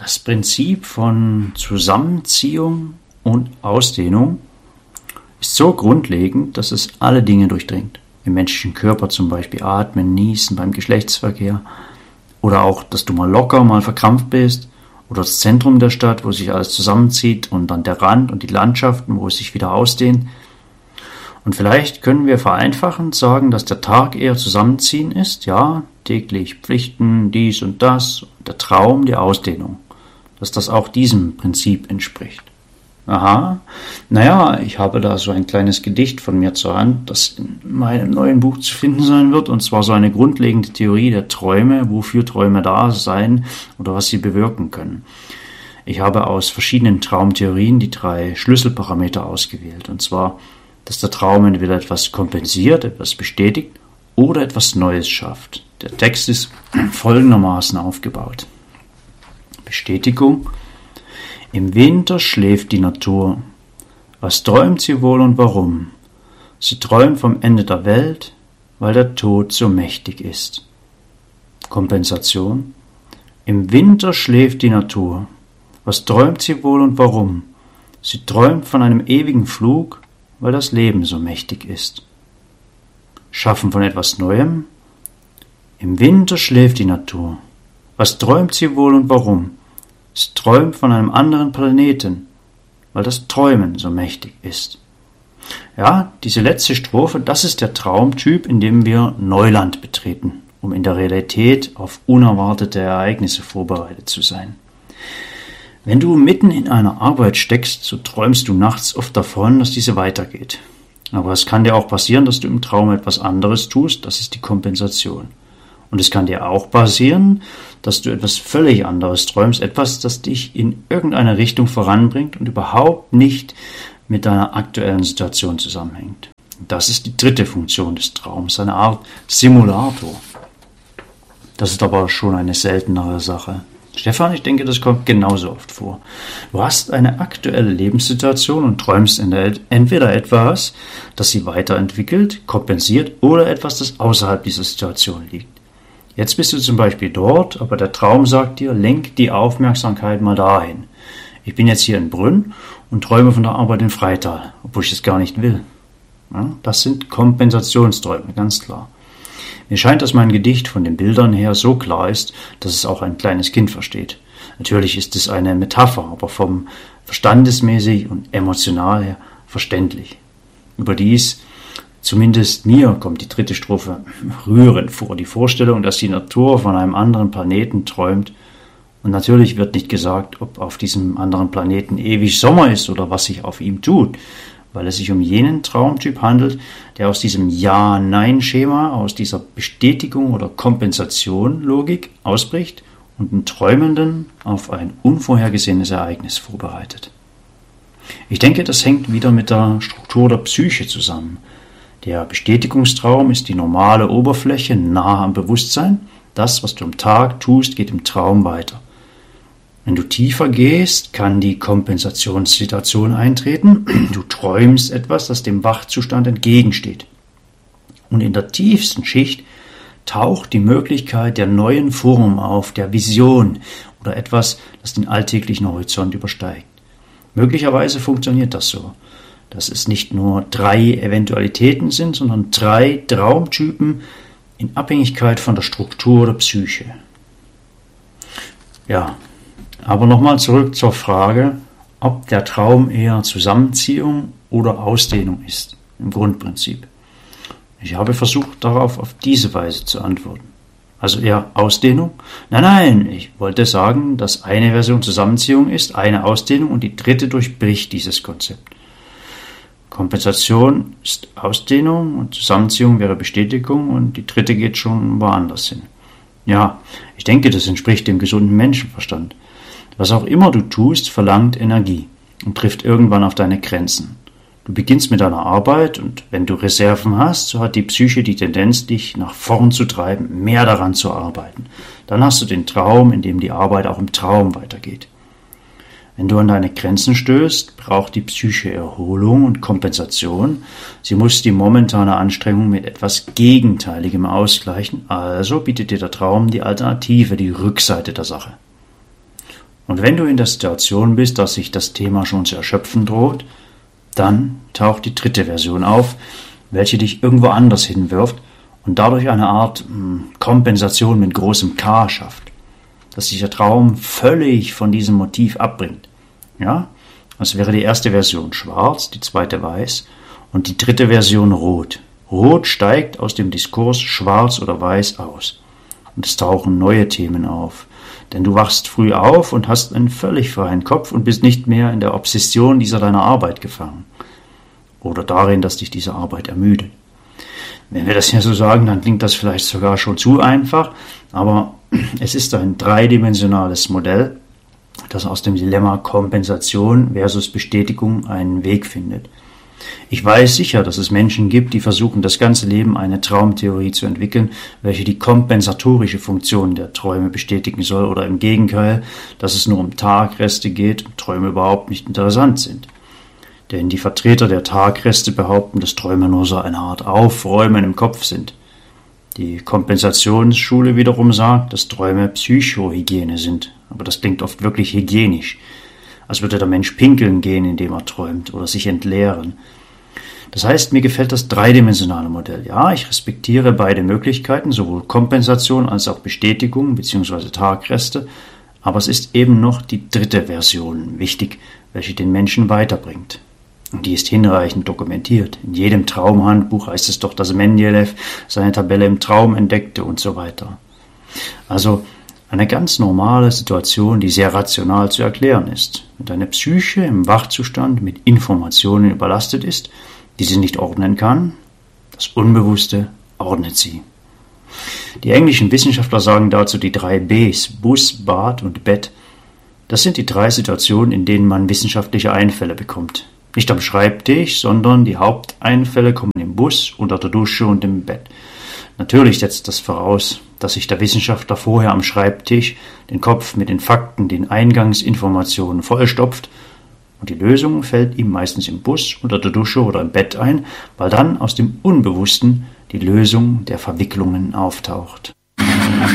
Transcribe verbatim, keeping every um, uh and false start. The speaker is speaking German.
Das Prinzip von Zusammenziehung und Ausdehnung ist so grundlegend, dass es alle Dinge durchdringt. Im menschlichen Körper zum Beispiel Atmen, Niesen beim Geschlechtsverkehr oder auch, dass du mal locker, mal verkrampft bist oder das Zentrum der Stadt, wo sich alles zusammenzieht und dann der Rand und die Landschaften, wo es sich wieder ausdehnt. Und vielleicht können wir vereinfachend sagen, dass der Tag eher Zusammenziehen ist, ja, täglich Pflichten, dies und das, und der Traum die Ausdehnung, dass das auch diesem Prinzip entspricht. Aha, naja, ich habe da so ein kleines Gedicht von mir zur Hand, das in meinem neuen Buch zu finden sein wird, und zwar so eine grundlegende Theorie der Träume, wofür Träume da sein oder was sie bewirken können. Ich habe aus verschiedenen Traumtheorien die drei Schlüsselparameter ausgewählt, und zwar, dass der Traum entweder etwas kompensiert, etwas bestätigt oder etwas Neues schafft. Der Text ist folgendermaßen aufgebaut. Bestätigung. Im Winter schläft die Natur. Was träumt sie wohl und warum? Sie träumt vom Ende der Welt, weil der Tod so mächtig ist. Kompensation. Im Winter schläft die Natur. Was träumt sie wohl und warum? Sie träumt von einem ewigen Flug, weil das Leben so mächtig ist. Schaffen von etwas Neuem. Im Winter schläft die Natur. Was träumt sie wohl und warum? Sie träumt von einem anderen Planeten, weil das Träumen so mächtig ist. Ja, diese letzte Strophe, das ist der Traumtyp, in dem wir Neuland betreten, um in der Realität auf unerwartete Ereignisse vorbereitet zu sein. Wenn du mitten in einer Arbeit steckst, so träumst du nachts oft davon, dass diese weitergeht. Aber es kann dir auch passieren, dass du im Traum etwas anderes tust, das ist die Kompensation. Und es kann dir auch passieren, dass du etwas völlig anderes träumst, etwas, das dich in irgendeine Richtung voranbringt und überhaupt nicht mit deiner aktuellen Situation zusammenhängt. Das ist die dritte Funktion des Traums, eine Art Simulator. Das ist aber schon eine seltenere Sache. Stefan, ich denke, das kommt genauso oft vor. Du hast eine aktuelle Lebenssituation und träumst entweder etwas, das sie weiterentwickelt, kompensiert oder etwas, das außerhalb dieser Situation liegt. Jetzt bist du zum Beispiel dort, aber der Traum sagt dir, lenk die Aufmerksamkeit mal dahin. Ich bin jetzt hier in Brünn und träume von der Arbeit in Freital, obwohl ich es gar nicht will. Ja, das sind Kompensationsträume, ganz klar. Mir scheint, dass mein Gedicht von den Bildern her so klar ist, dass es auch ein kleines Kind versteht. Natürlich ist es eine Metapher, aber vom verstandesmäßig und emotional her verständlich. Überdies, zumindest mir kommt die dritte Strophe rührend vor. Die Vorstellung, dass die Natur von einem anderen Planeten träumt. Und natürlich wird nicht gesagt, ob auf diesem anderen Planeten ewig Sommer ist oder was sich auf ihm tut, weil es sich um jenen Traumtyp handelt, der aus diesem Ja-Nein-Schema, aus dieser Bestätigung oder Kompensation-Logik ausbricht und den Träumenden auf ein unvorhergesehenes Ereignis vorbereitet. Ich denke, das hängt wieder mit der Struktur der Psyche zusammen. Der Bestätigungstraum ist die normale Oberfläche nah am Bewusstsein. Das, was du am Tag tust, geht im Traum weiter. Wenn du tiefer gehst, kann die Kompensationssituation eintreten. Du träumst etwas, das dem Wachzustand entgegensteht. Und in der tiefsten Schicht taucht die Möglichkeit der neuen Form auf, der Vision oder etwas, das den alltäglichen Horizont übersteigt. Möglicherweise funktioniert das so, dass es nicht nur drei Eventualitäten sind, sondern drei Traumtypen in Abhängigkeit von der Struktur der Psyche. Ja, aber nochmal zurück zur Frage, ob der Traum eher Zusammenziehung oder Ausdehnung ist, im Grundprinzip. Ich habe versucht, darauf auf diese Weise zu antworten. Also eher Ausdehnung? Nein, nein, ich wollte sagen, dass eine Version Zusammenziehung ist, eine Ausdehnung und die dritte durchbricht dieses Konzept. Kompensation ist Ausdehnung und Zusammenziehung wäre Bestätigung und die dritte geht schon woanders hin. Ja, ich denke, das entspricht dem gesunden Menschenverstand. Was auch immer du tust, verlangt Energie und trifft irgendwann auf deine Grenzen. Du beginnst mit deiner Arbeit und wenn du Reserven hast, so hat die Psyche die Tendenz, dich nach vorn zu treiben, mehr daran zu arbeiten. Dann hast du den Traum, in dem die Arbeit auch im Traum weitergeht. Wenn du an deine Grenzen stößt, braucht die Psyche Erholung und Kompensation. Sie muss die momentane Anstrengung mit etwas Gegenteiligem ausgleichen, also bietet dir der Traum die Alternative, die Rückseite der Sache. Und wenn du in der Situation bist, dass sich das Thema schon zu erschöpfen droht, dann taucht die dritte Version auf, welche dich irgendwo anders hinwirft und dadurch eine Art mh, Kompensation mit großem K schafft, dass sich der Traum völlig von diesem Motiv abbringt. Ja, das wäre die erste Version schwarz, die zweite weiß und die dritte Version rot. Rot steigt aus dem Diskurs schwarz oder weiß aus und es tauchen neue Themen auf. Denn du wachst früh auf und hast einen völlig freien Kopf und bist nicht mehr in der Obsession dieser deiner Arbeit gefangen. Oder darin, dass dich diese Arbeit ermüdet. Wenn wir das hier so sagen, dann klingt das vielleicht sogar schon zu einfach, aber es ist ein dreidimensionales Modell, das aus dem Dilemma Kompensation versus Bestätigung einen Weg findet. Ich weiß sicher, dass es Menschen gibt, die versuchen, das ganze Leben eine Traumtheorie zu entwickeln, welche die kompensatorische Funktion der Träume bestätigen soll oder im Gegenteil, dass es nur um Tagreste geht und Träume überhaupt nicht interessant sind. Denn die Vertreter der Tagreste behaupten, dass Träume nur so eine Art Aufräumen im Kopf sind. Die Kompensationsschule wiederum sagt, dass Träume Psychohygiene sind, aber das klingt oft wirklich hygienisch, als würde der Mensch pinkeln gehen, indem er träumt, oder sich entleeren. Das heißt, mir gefällt das dreidimensionale Modell. Ja, ich respektiere beide Möglichkeiten, sowohl Kompensation als auch Bestätigung bzw. Tagreste, aber es ist eben noch die dritte Version wichtig, welche den Menschen weiterbringt. Und die ist hinreichend dokumentiert. In jedem Traumhandbuch heißt es doch, dass Mendeleev seine Tabelle im Traum entdeckte und so weiter. Also eine ganz normale Situation, die sehr rational zu erklären ist. Wenn deine Psyche im Wachzustand mit Informationen überlastet ist, die sie nicht ordnen kann, das Unbewusste ordnet sie. Die englischen Wissenschaftler sagen dazu die drei Bs, Bus, Bad und Bett. Das sind die drei Situationen, in denen man wissenschaftliche Einfälle bekommt. Nicht am Schreibtisch, sondern die Haupteinfälle kommen im Bus, unter der Dusche und im Bett. Natürlich setzt das voraus, dass sich der Wissenschaftler vorher am Schreibtisch den Kopf mit den Fakten, den Eingangsinformationen vollstopft und die Lösung fällt ihm meistens im Bus, unter der Dusche oder im Bett ein, weil dann aus dem Unbewussten die Lösung der Verwicklungen auftaucht.